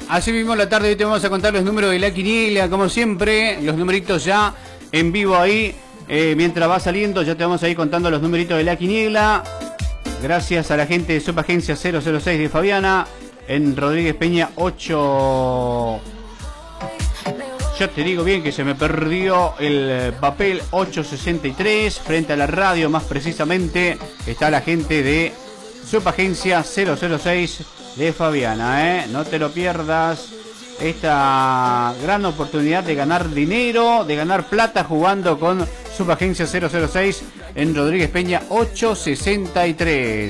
Así mismo la tarde de hoy te vamos a contar los números de la quiniela, como siempre, los numeritos ya en vivo ahí. Mientras va saliendo ya te vamos a ir contando los numeritos de la quiniela. Gracias a la gente de Subagencia 006 de Fabiana, en Rodríguez Peña 8... Ya te digo bien que se me perdió el papel, 863, frente a la radio más precisamente, está la gente de Subagencia 006 de Fabiana, no te lo pierdas, esta gran oportunidad de ganar dinero, de ganar plata jugando con Subagencia 006 en Rodríguez Peña 863.